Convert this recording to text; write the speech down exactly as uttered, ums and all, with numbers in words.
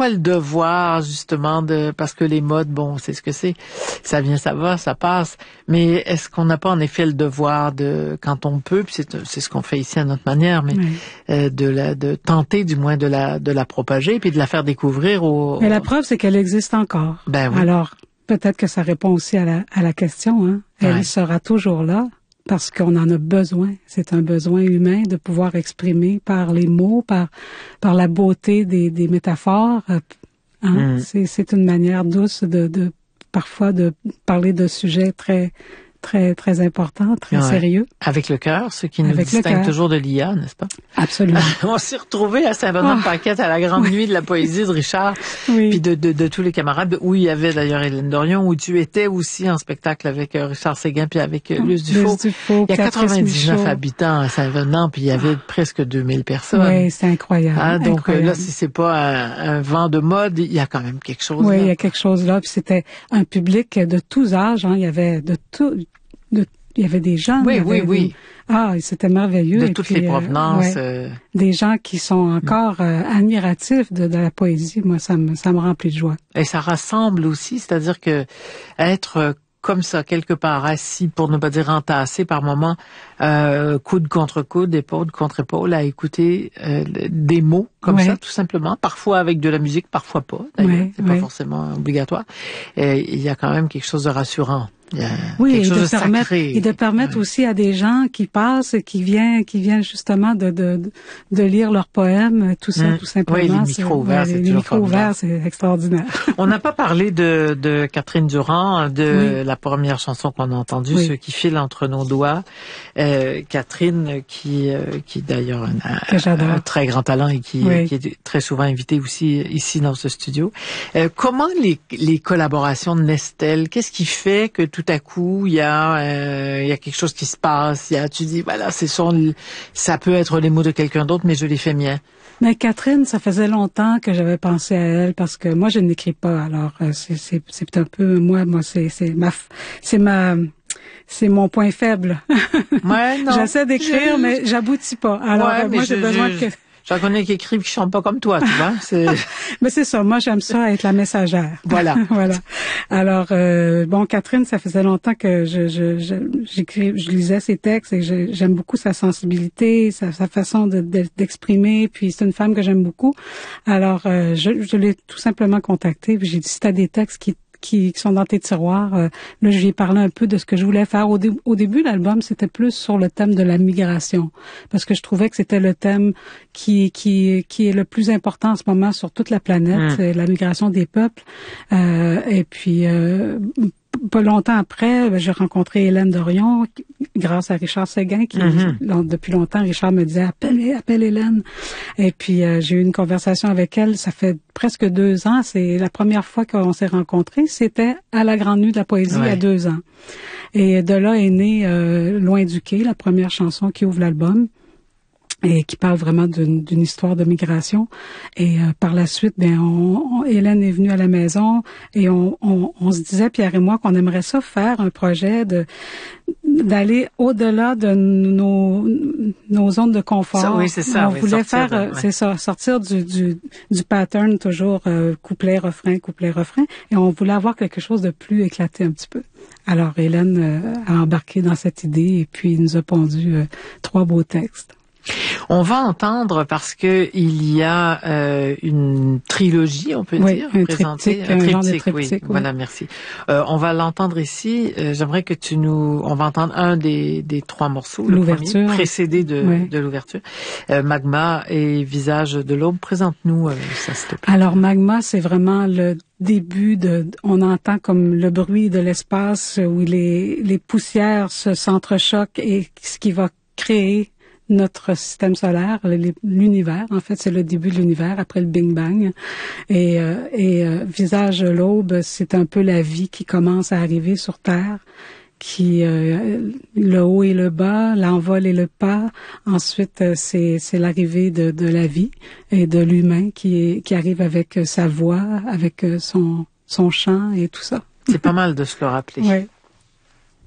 pas le devoir, justement, de parce que les modes, bon, c'est ce que c'est. Ça vient, ça va, ça passe. Mais est-ce qu'on n'a pas, en effet, le devoir de, quand on peut, puis c'est, c'est ce qu'on fait ici à notre manière, mais oui. euh, de la, de tenter, du moins, de la, de la propager, puis de la faire découvrir aux... Mais la preuve, c'est qu'elle existe encore. Ben oui. Alors, peut-être que ça répond aussi à la, à la question, hein. Elle Ouais. sera toujours là. Parce qu'on en a besoin. C'est un besoin humain de pouvoir exprimer par les mots, par par la beauté des, des métaphores. Hein? Mm. C'est, c'est une manière douce de, de parfois de parler de sujets très très très importants, très ouais. sérieux. Avec le cœur, ce qui nous Avec distingue toujours de l'I A, n'est-ce pas? Absolument. On s'est retrouvés à Saint-Bernard-de-Paquette à la grande oui. nuit de la poésie de Richard, oui. puis de, de, de tous les camarades, où il y avait d'ailleurs Hélène Dorion, où tu étais aussi en spectacle avec euh, Richard Séguin, puis avec euh, Luce Dufault. Dufault. Il y a quatre-vingt-dix-neuf habitants à Saint-Venant, puis il y avait ah. presque deux mille personnes. Oui, c'est incroyable. Ah, donc incroyable. là, si c'est pas un, un vent de mode, il y a quand même quelque chose oui, là. Oui, il y a quelque chose là, puis c'était un public de tous âges, hein. Il y avait de tout... De Il y avait des gens. Oui, oui, des... oui. Ah, c'était merveilleux. De et toutes puis, les provenances. Euh, ouais, euh... Des gens qui sont encore euh, admiratifs de, de la poésie. Moi, ça me, ça me remplit de joie. Et ça rassemble aussi, c'est-à-dire que être comme ça, quelque part, assis, pour ne pas dire entassé par moments, euh, coude contre coude, épaule contre épaule, à écouter euh, des mots comme ouais. ça, tout simplement. Parfois avec de la musique, parfois pas. D'ailleurs, ouais, c'est ouais. pas forcément obligatoire. Et il y a quand même quelque chose de rassurant. Il y a oui, quelque et chose de, de permettre, sacré. et de permettre ouais. aussi à des gens qui passent, qui viennent, qui viennent justement de de de lire leurs poèmes, tout ça, mmh. tout simplement. Oui, les micros ouverts, c'est, ouais, les micros ouverts, c'est extraordinaire. On n'a pas parlé de de Catherine Durand, de oui. la première chanson qu'on a entendue, oui. Ce qui file entre nos doigts. Euh, Catherine, qui euh, qui d'ailleurs a un, un très grand talent et qui, oui. qui est très souvent invitée aussi ici dans ce studio. Euh, comment les les collaborations naissent-elles? Qu'est-ce qui fait que tout à coup, il y a, euh, il y a quelque chose qui se passe. Il y a, tu dis, voilà, c'est son, ça peut être les mots de quelqu'un d'autre, mais je les fais miens. Mais Catherine, ça faisait longtemps que j'avais pensé à elle parce que moi, je n'écris pas. Alors, c'est, c'est, c'est un peu, moi, moi, c'est, c'est ma, c'est ma, c'est mon point faible. Ouais, non. J'essaie d'écrire, je... mais j'aboutis pas. Alors, ouais, moi, j'ai je, besoin je... de... J'en connais qui écrivent, qui chantent pas comme toi, tu vois. C'est... Mais c'est ça. Moi, j'aime ça être la messagère. Voilà. Voilà. Alors, euh, bon, Catherine, ça faisait longtemps que je, je, je, j'écris, je lisais ses textes et je, j'aime beaucoup sa sensibilité, sa, sa façon de, de, d'exprimer. Puis c'est une femme que j'aime beaucoup. Alors, euh, je, je l'ai tout simplement contactée. Puis j'ai dit, si t'as des textes qui Qui, qui sont dans tes tiroirs. Euh, là, je lui ai parlé un peu de ce que je voulais faire. Au, dé- au début, l'album, c'était plus sur le thème de la migration, parce que je trouvais que c'était le thème qui qui qui est le plus important en ce moment sur toute la planète, mmh. c'est la migration des peuples. Euh, et puis, euh, pas longtemps après, j'ai rencontré Hélène Dorion grâce à Richard Séguin qui, mm-hmm. depuis longtemps, Richard me disait appelle, appelle Hélène. Et puis euh, j'ai eu une conversation avec elle. Ça fait presque deux ans. C'est la première fois qu'on s'est rencontrés. C'était à la Grande Nuit de la Poésie ouais. il y a deux ans. Et de là est née euh, Loin du quai, la première chanson qui ouvre l'album. Et qui parle vraiment d'une, d'une histoire de migration. Et euh, par la suite, ben, on, on, Hélène est venue à la maison et on, on, on se disait, Pierre et moi, qu'on aimerait ça faire un projet de d'aller au-delà de nos nos zones de confort. Ça, oui, c'est ça. On oui, voulait faire, de, ouais. c'est ça, sortir du du, du pattern toujours euh, couplet refrain couplet refrain, et on voulait avoir quelque chose de plus éclaté un petit peu. Alors Hélène euh, a embarqué dans cette idée et puis il nous a pondu euh, trois beaux textes. On va entendre parce que il y a euh, une trilogie, on peut oui, dire, un présentée, triptyque, un triptyque, un triptyque oui. oui. Voilà, merci. Euh, on va l'entendre ici. Euh, j'aimerais que tu nous, on va entendre un des des trois morceaux, l'ouverture, le premier, précédé de oui. de l'ouverture. Euh, Magma et Visage de l'aube. Présente-nous euh, ça, s'il te plaît. Alors Magma, c'est vraiment le début de, on entend comme le bruit de l'espace où les les poussières se s'entrechoquent et ce qui va créer notre système solaire, l'univers. En fait, c'est le début de l'univers après le Big Bang. Et, euh, et euh, Visage de l'aube, c'est un peu la vie qui commence à arriver sur Terre, qui euh, le haut et le bas, l'envol et le pas. Ensuite, euh, c'est c'est l'arrivée de de la vie et de l'humain qui est qui arrive avec sa voix, avec son son chant et tout ça. C'est pas mal de se le rappeler. Oui.